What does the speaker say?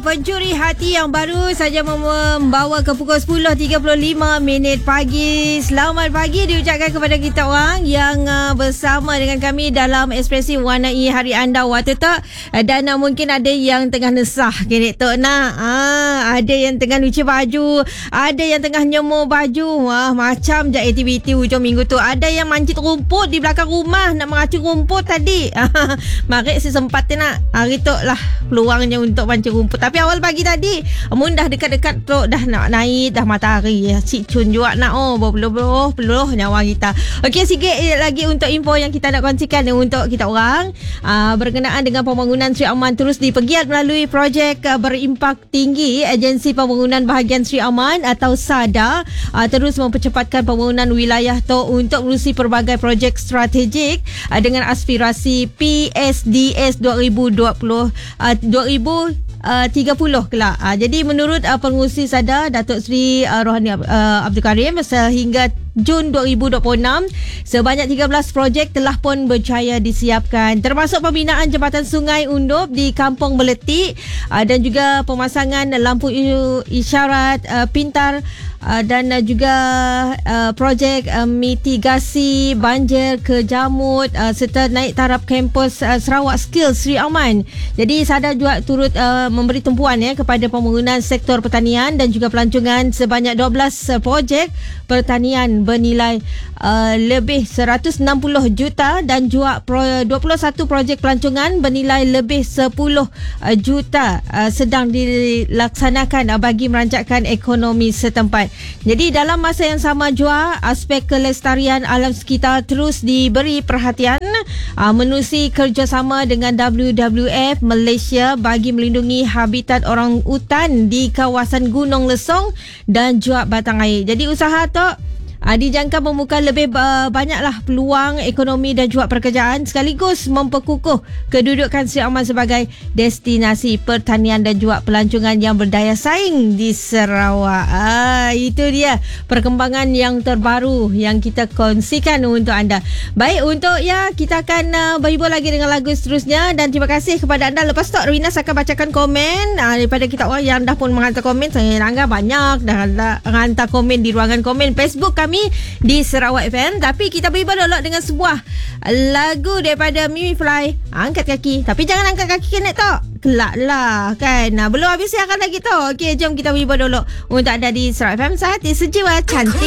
Pencuri Hati yang baru saja membawa ke pukul 10.35 pagi. Selamat pagi diucapkan kepada kita orang yang bersama dengan kami dalam Ekspresi Warnai Hari Anda waktu tak. Dan mungkin ada yang tengah nesah kini tok nak. Ada yang tengah cuci baju, ada yang tengah nyemur baju. Macam je aktiviti hujung minggu tu. Ada yang mancit rumput di belakang rumah, nak mengacung rumput tadi. Mari sempat nak. Hari tu lah peluangnya untuk mancing rumput. Tapi awal pagi tadi mun dah dekat-dekat tu dah nak naik dah matahari. Cik Cun juga nak berpeluh nyawa kita. Okey, sikit lagi untuk info yang kita nak kongsikan untuk kita orang berkenaan dengan pembangunan Sri Aman terus dipegiat melalui projek berimpak tinggi. Agensi Pembangunan Bahagian Sri Aman atau SADA terus mempercepatkan pembangunan wilayah tu untuk menerusi pelbagai projek strategik dengan aspirasi PSDS 2030 kelak. Jadi menurut pengurusi SADA Datuk Seri Rohani Abdul Karim, sehingga Jun 2026 sebanyak 13 projek telah pun berjaya disiapkan, termasuk pembinaan jambatan sungai Undup di Kampung Beletik dan juga pemasangan lampu isyarat pintar dan juga projek mitigasi banjir ke Jamut serta naik taraf kampus Sarawak Skills Sri Aman. Jadi SADA juga turut memberi tumpuan kepada pembangunan sektor pertanian dan juga pelancongan sebanyak 12 projek pertanian bernilai lebih 160 juta dan juga 21 projek pelancongan bernilai lebih 10 juta sedang dilaksanakan bagi merancangkan ekonomi setempat. Jadi dalam masa yang sama juga aspek kelestarian alam sekitar terus diberi perhatian menerusi kerjasama dengan WWF Malaysia bagi melindungi habitat orang utan di kawasan Gunung Lesong dan juga Batang Air. Jadi usaha tu dijangka membuka lebih banyaklah peluang ekonomi dan juga pekerjaan sekaligus memperkukuh kedudukan Sri Aman sebagai destinasi pertanian dan juga pelancongan yang berdaya saing di Sarawak. Itu dia perkembangan yang terbaru yang kita kongsikan untuk anda. Baik, untuk kita akan berhibur lagi dengan lagu seterusnya dan terima kasih kepada anda. Lepas tu Rina akan bacakan komen daripada kita orang yang dah pun menghantar komen. Saya anggap banyak dah hantar komen di ruangan komen Facebook kami di Sarawak FM. Tapi kita berhibur dulu dengan sebuah lagu daripada Mimi Fly, Angkat Kaki. Tapi jangan angkat kaki kena tak kelak lah kan. Belum habis siaran lagi tu. Okey, jom kita berhibur dulu untuk anda di Sarawak FM, Sehati Sejiwa Cantik.